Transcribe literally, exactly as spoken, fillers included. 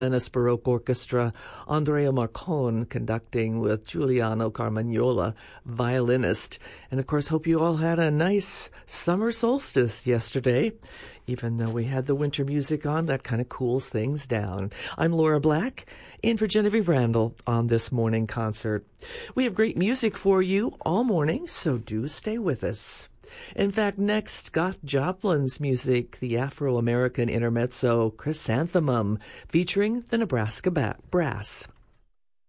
Venice Baroque Orchestra, Andrea Marcon conducting with Giuliano Carmagnola, violinist. And of course, hope you all had a nice summer solstice yesterday. Even though we had the winter music on, that kind of cools things down. I'm Laura Black, in for Genevieve Randall on this morning concert. We have great music for you all morning, so do stay with us. In fact, next, Scott Joplin's music, the Afro-American intermezzo Chrysanthemum, featuring the Nebraska Brass.